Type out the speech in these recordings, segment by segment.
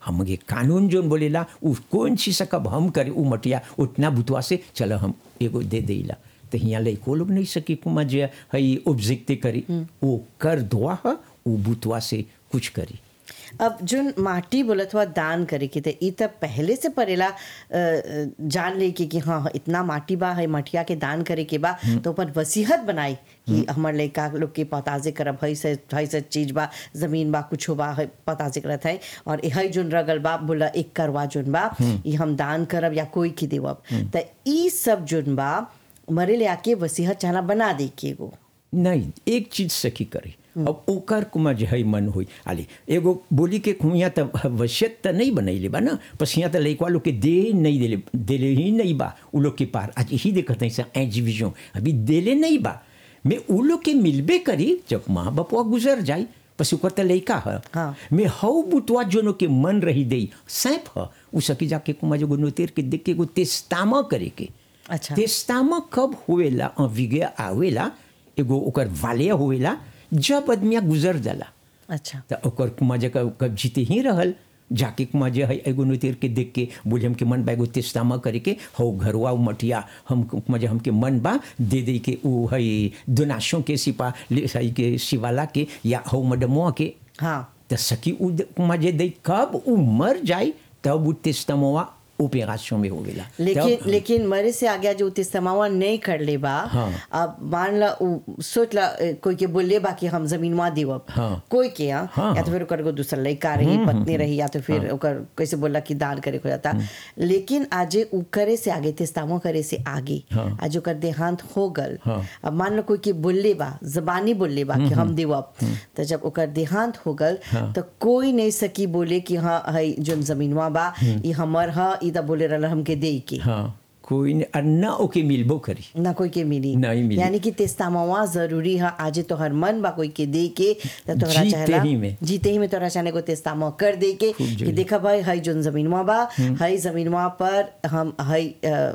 हमके कानून जोन बोलेला उ कौन चीज सकब हम करे उ मटिया उतना बुतवा से चलो हम एगो दे देला तो हियाँ लइको लोग नहीं सकी कुमा जे हई ऑब्जेक्टे करी वो कर दुआ है वो बुतवा से कुछ करी। अब जोन माटी बोलत हुआ दान करे के ते ई त पहले से परेला जान ले कि हाँ इतना माटी बा है मटिया के दान करे के बा तो ऊपर वसीहत बनाई कि हमर लइका लोग के पताजे करब हई से चीज बा जमीन बा कुछ बा है पताजे करत है और हई जोन रगल बा बोला एक करवा जोन बा ई हम दान करब या कोई की देवब त ई सब जोन बा मरे ले आके वसीहत चाहना बना दे के एगो नहीं एक चीज सखी करे अब ओकर कुमा जे है मन होई आली एगो बोली के खुइया त वसियत त नहीं बनैले बा ना पसिया त लइकवा लोग के दे नहीं देले ही नहीं बा उ लोग के पार आज यही देखत है सा एजीविजन अभी देले नहीं बा मैं उ लोग के मिलबे करी जब माँ बापवा गुजर जाई पस ओकर त लइका है हाँ। मैं हऊ बुतवा जोनो के मन रही दई सैप है उ सकी जाके कुमा जो नोतेर के देख के एगो तेस्तामा करे के अच्छा तेस्तामा कब होवेला विगे आवेला एगो ओकर वाले होवेला जब आदमिया गुजर जाला अच्छा तो ओकर कुमा जे कब जीते ही रहल जाके कुमा जे है एगो नोतेर के देख के बोले हमके मन बा एगो तेस्तामा करे के हो घरवा मटिया हम कुमा जे हमके मन बा दे दे के उ है दोनाशों के सिपा सही के शिवाला के या हो मडमो के हाँ तो सकी उ कुमा जे दे कब उ मर जाए तब उ तेस्तामा ऑपरेशन में हो गेला लेकिन मरे से आगे जो तेस्तमावा नहीं कर ले बा हाँ। अब मान ला सोच ला कोई के बोले बा कि हम जमीनवा देवब हाँ। कोई के हाँ, या तो फिर ओकर को दूसरा लड़का रही पत्नी रही या तो फिर ओकर कैसे बोला कि दान करे हो जाता लेकिन आज उ करे से आगे तेस्तामा करे से आगे आज ओकर देहांत हो गल अब मान लो कोई के बोले बा जबानी बोले बा कि हम देवब तो जब ओकर देहांत हो गल तो कोई नहीं सकी बोले कि हाँ है जो जमीनवा बा ये हमर है इदा बोले रहला हमके दे के हाँ कोई ना ओके मिलबो करी ना कोई के मिली नहीं मिली यानी कि तेस्तामावा जरूरी है आज तो हर मन बा कोई के दे के तो तोहरा चाहला जीते ही में तोहरा चाहने को तेस्तामा कर दे के कि देखा भाई हई जोन जमीनवा बा हई जमीनवा पर हम हई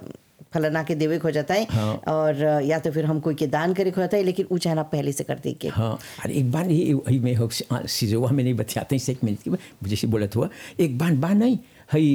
फलाना के देवे हो जाता है और या तो फिर हम कोई के दान करे हो जाता है लेकिन वो चाहना पहले से कर दे के हाँ अरे एक बार ही मैं सिजोवा में नहीं बताते हैं 1 मिनट की जैसे बोला हुआ एक बार बा नहीं हई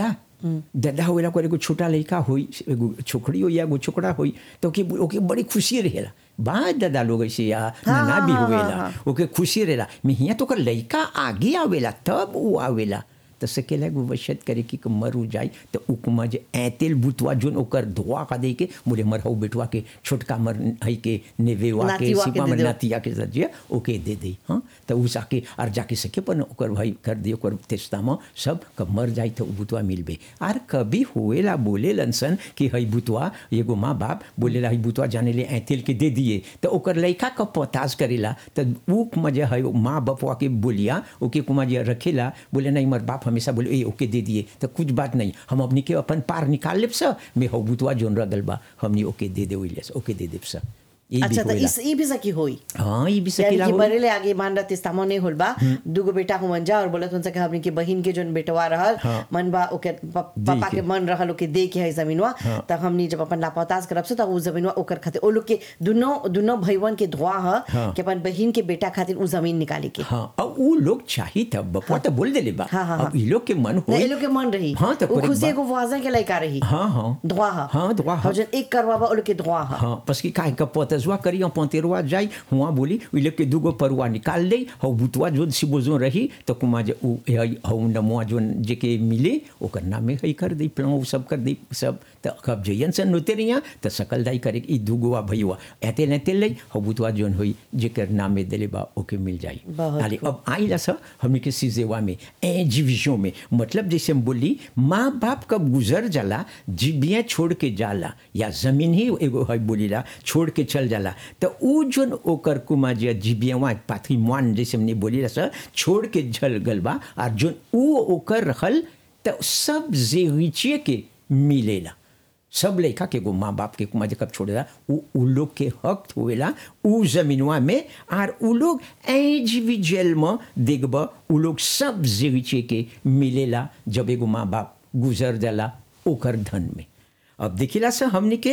दादा होएला को एगो छोटा लड़का होई एगो छोकरी हो या एगो छोकरा होई तो ओके बड़ी खुशी रहेला बा दादा लोग ऐसे या नाना भी होएला ओके खुशी रहेला मैं हियाँ तो कर लड़का आगे आवेला तब वो आवेला तो सकेला एगो वसियत करे कि मरू जाए तो उकमा जे ऐतेल बुतवा जोन ओकर धोआ का दे के बोले मर हो बेटवा के छोटका मर हई के नेवेवा के सिपा में नातिया के सजिया ओके दे दे हाँ तो उ जाके और जाके सके पर ओकर भाई कर दे ओकर तेस्तामा सब कब मर जाए तो बुतवा मिलबे आर कभी होएला बोले लनसन कि हई बुतवा एगो माँ बाप बोलेला हई बुतवा जाने ले ऐतेल के दे दिए तो ओकर लइका का पताज करेला तो उ मजे हई माँ बापवा के बोलिया ओके कुमा जे रखेला बोले नहीं मर बाप हमेशा बोले ए ओके दे दिए तो कुछ बात नहीं हम अपनी के अपन पार निकाल लेब सा मैं हो बुतवा जोन रगल बा हमनी ओके दे दे ओके दे देब सा अच्छा तो ई भी सकी होई हाँ ई भी सकीला होई बरेले आगे मान रहा तेस्तामा नहीं होल बा दुगो बेटा हुवन जा और बोलत हुन सके हमनी के बहिन के जोन बेटवा रहल मन बा ओके पापा के मन रहल ओके दे के है जमीनवा तब हमनी जब अपन लापताज करब से तब उ जमीनवा ओकर खातिर ओ लोग के दोनों भईवन के धुआ है कि अपन बहिन के बेटा खातिर उ जमीन निकाले के हां अब उ लोग चाही तब बपवा तो बोल देले बा अब ई लोग के मन होई ई लोग के मन रही हां तो खुशी को वाजन के लइका रही हां धुआ हां धुआ हो जन एक करवा बा ओ लोग के धुआ हां बस की काहे का पतजवा करी पंतेरवा जाई हुआ बोली उ लोग के दुगो परुआ निकाल दे हो बुतवा जो सिबोजो रही तो कुमा जे उ हो नमवा जोन जेके मिले ओकर नामे हई कर दे प्लान सब कर दे सब तो कब जयन से नोते रिया तो सकल दाई करे ई दुगोवा भईवा एते नते ले हो बुतवा जोन होई जेकर नामे देले बा ओके मिल जाई आले अब आइला सा हमनी के सिजेवा में ए डिवीजन में मतलब जैसे हम बोली माँ बाप कब गुजर जाला जीबियाँ छोड़ के जाला या जमीन ही एगो है बोलीला छोड़ के चल जाला तो उ जोन ओकर कुमा जे जीबियाँ पाथीमान जैसे हमने बोलीला सा छोड़ के झल गलबा और जोन उ ओकर रहल तो सब जेरिचिए के मिलेला सब लड़का के गो माँ बाप के कुमा जे कब छोड़ेला उ लोग के हक होएला उ जमीनवा में और उ लोग इंडिविजुअल में देखब उ लोग सब जेरिचिए के मिलेला जब एगो माँ बाप गुजर जाला ओकर धन में। अब देखिला से हमने के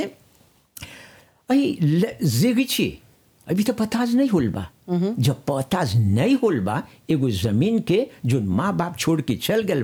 जेरिचिए अभी तो पताज नहीं होल बा जब पताज नहीं होल बा एगो जमीन के जो माँ बाप छोड़ के चल गल